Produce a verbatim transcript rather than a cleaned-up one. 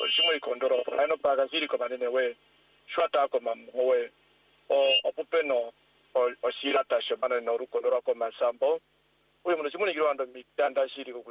simui kondoro ano paga siri ko manene we shwata ko mam howe o opupeno o o sirata shebana no ru kondoro ko masambo we mo simuni giro ando mi tanda siri ko